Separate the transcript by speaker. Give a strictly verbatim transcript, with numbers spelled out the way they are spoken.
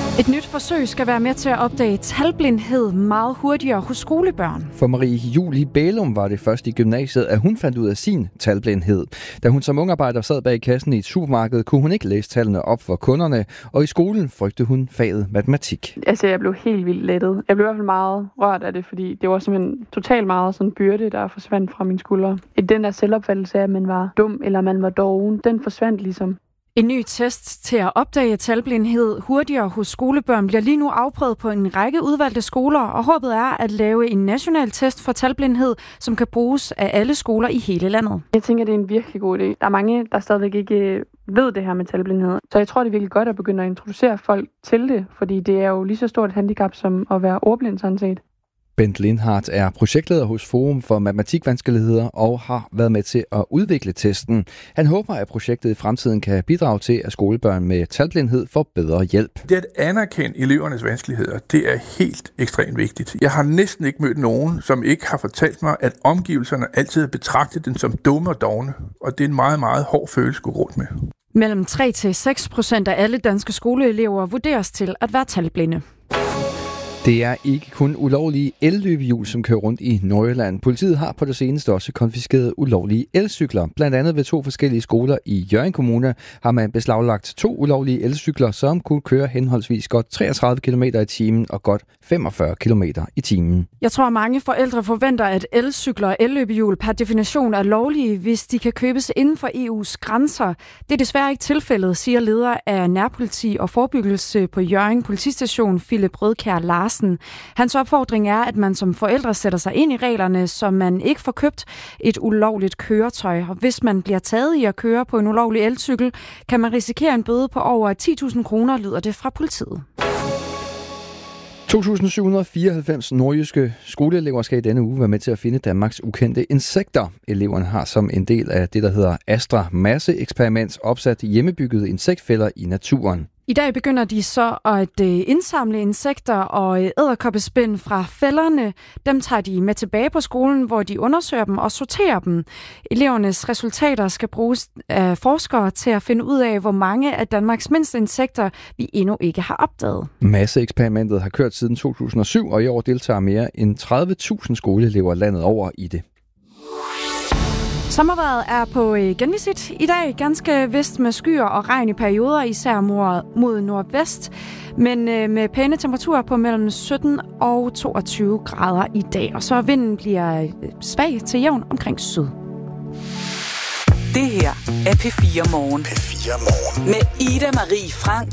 Speaker 1: Et nyt forsøg skal være med til at opdage talblindhed meget hurtigere hos skolebørn.
Speaker 2: For Marie Julie Bælum var det først i gymnasiet, at hun fandt ud af sin talblindhed. Da hun som ungarbejder sad bag kassen i et supermarked, kunne hun ikke læse tallene op for kunderne, og i skolen frygtede hun faget matematik.
Speaker 3: Altså, jeg blev helt vildt lettet. Jeg blev i hvert fald meget rørt af det, fordi det var simpelthen totalt meget sådan en byrde, der forsvandt fra mine skuldre. I den der selvopfattelse af, at man var dum eller man var doven, den forsvandt ligesom.
Speaker 1: En ny test til at opdage talblindhed hurtigere hos skolebørn bliver lige nu afprøvet på en række udvalgte skoler, og håbet er at lave en national test for talblindhed, som kan bruges af alle skoler i hele landet.
Speaker 3: Jeg tænker, det er en virkelig god idé. Der er mange, der stadigvæk ikke ved det her med talblindhed. Så jeg tror, det er virkelig godt at begynde at introducere folk til det, fordi det er jo lige så stort et handicap som at være ordblind sådan set.
Speaker 2: Bent Lindhardt er projektleder hos Forum for Matematikvanskeligheder og har været med til at udvikle testen. Han håber, at projektet i fremtiden kan bidrage til, at skolebørn med talblindhed får bedre hjælp.
Speaker 4: Det at anerkende elevernes vanskeligheder, det er helt ekstremt vigtigt. Jeg har næsten ikke mødt nogen, som ikke har fortalt mig, at omgivelserne altid har betragtet den som dumme og dovne, og det er en meget, meget hård følelse at gå rundt med.
Speaker 1: Mellem tre til seks procent af alle danske skoleelever vurderes til at være talblinde.
Speaker 2: Det er ikke kun ulovlige elløbehjul, som kører rundt i Nordjylland. Politiet har på det seneste også konfiskeret ulovlige elcykler. Blandt andet ved to forskellige skoler i Hjørring Kommune har man beslaglagt to ulovlige elcykler, som kunne køre henholdsvis godt treogtredive kilometer i timen og godt femogfyrre kilometer i timen.
Speaker 1: Jeg tror, mange forældre forventer, at elcykler og elløbehjul per definition er lovlige, hvis de kan købes inden for E U's grænser. Det er desværre ikke tilfældet, siger leder af nærpoliti og forebyggelse på Hjørring politistation, Philip Rødkjær Larsen. Hans opfordring er, at man som forældre sætter sig ind i reglerne, så man ikke får købt et ulovligt køretøj. Og hvis man bliver taget i at køre på en ulovlig elcykel, kan man risikere en bøde på over ti tusind kroner, lyder det fra politiet.
Speaker 2: to tusind syv hundrede fireoghalvfems nordjyske skoleelever skal i denne uge være med til at finde Danmarks ukendte insekter. Eleverne har som en del af det, der hedder Astra Masse-eksperiment, opsat hjemmebyggede insektfælder i naturen.
Speaker 1: I dag begynder de så at indsamle insekter og edderkoppespind fra fælderne. Dem tager de med tilbage på skolen, hvor de undersøger dem og sorterer dem. Elevernes resultater skal bruges af forskere til at finde ud af, hvor mange af Danmarks mindste insekter vi endnu ikke har opdaget.
Speaker 2: Masseeksperimentet har kørt siden to tusind og syv, og i år deltager mere end tredive tusind skoleelever landet over i det.
Speaker 1: Sommervejret er på genvisit i dag, ganske vist med skyer og regn i perioder, især mod nordvest, men med pæne temperaturer på mellem sytten og toogtyve grader i dag. Og så vinden bliver svag til jævn omkring syd.
Speaker 5: Det her er P fire Morgen.
Speaker 6: P fire Morgen.
Speaker 5: Med Ida Marie Frank